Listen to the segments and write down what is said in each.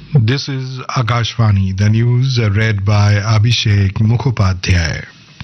This is Akashvani, the news read by Abhishek Mukhopadhyay.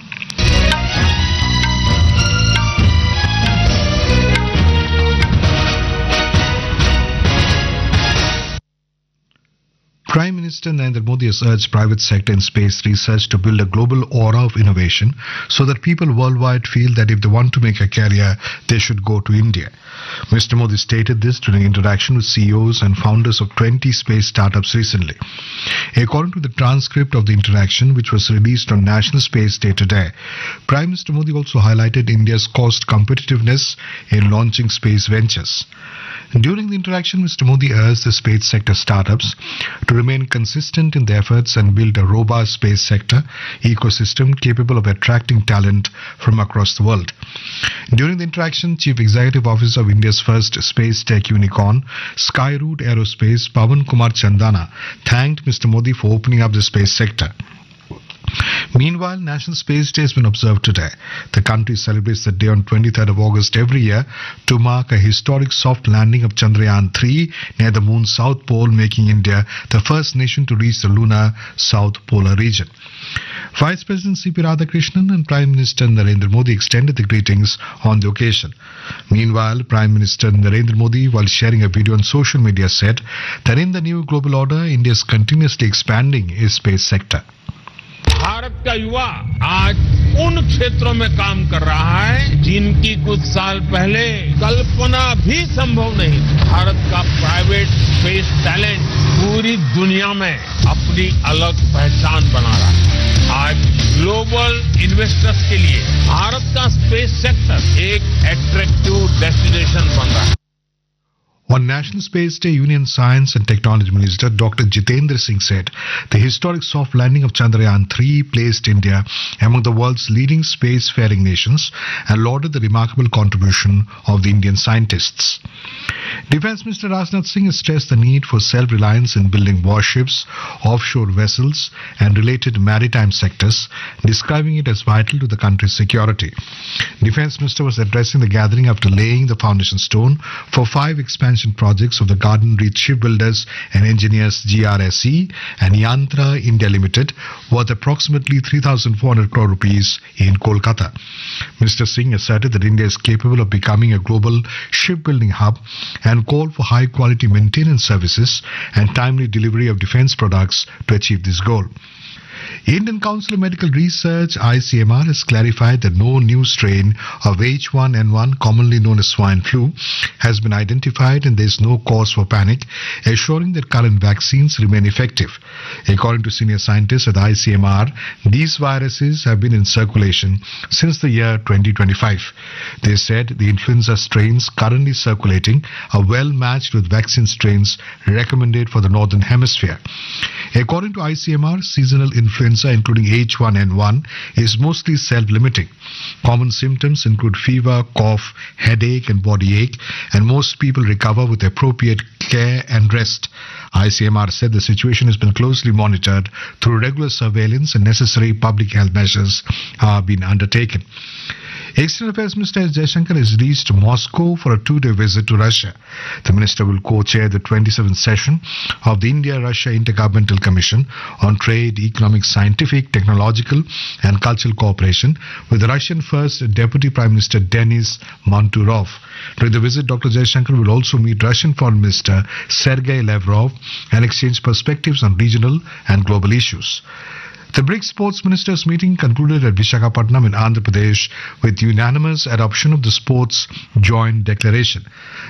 Prime Minister Narendra Modi has urged private sector in space research to build a global aura of innovation so that people worldwide feel that if they want to make a career, they should go to India. Mr. Modi stated this during interaction with CEOs and founders of 20 space startups recently. According to the transcript of the interaction, which was released on National Space Day today, Prime Minister Modi also highlighted India's cost competitiveness in launching space ventures. During the interaction, Mr. Modi urged the space sector startups to remain consistent in their efforts and build a robust space sector ecosystem capable of attracting talent from across the world. During the interaction, Chief Executive Officer of India's first space tech unicorn, Skyroot Aerospace, Pawan Kumar Chandana, thanked Mr. Modi for opening up the space sector. Meanwhile, National Space Day has been observed today. The country celebrates the day on 23rd of August every year to mark a historic soft landing of Chandrayaan-3 near the moon's south pole, making India the first nation to reach the lunar south polar region. Vice President C.P. Radhakrishnan and Prime Minister Narendra Modi extended the greetings on the occasion. Meanwhile, Prime Minister Narendra Modi, while sharing a video on social media, said that in the new global order, India is continuously expanding its space sector. Bharat का युवा आज उन क्षेत्रों में काम कर रहा है जिनकी कुछ साल पहले कल्पना भी संभव नहीं थी। भारत का प्राइवेट स्पेस टैलेंट पूरी दुनिया में अपनी अलग पहचान बना रहा है। आज ग्लोबल इन्वेस्टर्स के लिए भारत का स्पेस सेक्टर एक एट्रैक्टिव डेस्टिनेशन बन रहा है। On National Space Day, Union Science and Technology Minister Dr. Jitendra Singh said the historic soft landing of Chandrayaan-3 placed India among the world's leading spacefaring nations and lauded the remarkable contribution of the Indian scientists. Defence Minister Rajnath Singh has stressed the need for self-reliance in building warships, offshore vessels and related maritime sectors, describing it as vital to the country's security. Defence Minister was addressing the gathering after laying the foundation stone for 5 expansion projects of the Garden Reach Shipbuilders and Engineers GRSE and Yantra India Limited, worth approximately 3,400 crore rupees in Kolkata. Mr. Singh asserted that India is capable of becoming a global shipbuilding hub and called for high-quality maintenance services and timely delivery of defence products to achieve this goal. Indian Council of Medical Research ICMR has clarified that no new strain of H1N1, commonly known as swine flu, has been identified and there is no cause for panic, assuring that current vaccines remain effective. According to senior scientists at the ICMR, these viruses have been in circulation since the year 2025. They said the influenza strains currently circulating are well matched with vaccine strains recommended for the Northern Hemisphere. According to ICMR, seasonal influenza, including H1N1, is mostly self-limiting. Common symptoms include fever, cough, headache and body ache, and most people recover with appropriate care and rest. ICMR said the situation has been closely monitored through regular surveillance and necessary public health measures are being undertaken. External Affairs Minister S. Jaishankar has reached Moscow for a 2-day visit to Russia. The minister will co-chair the 27th session of the India-Russia Intergovernmental Commission on Trade, Economic, Scientific, Technological and Cultural Cooperation with the Russian First Deputy Prime Minister Denis Manturov. During the visit, Dr. Jaishankar will also meet Russian Foreign Minister Sergei Lavrov and exchange perspectives on regional and global issues. The BRICS Sports Ministers meeting concluded at Visakhapatnam in Andhra Pradesh with unanimous adoption of the Sports Joint Declaration.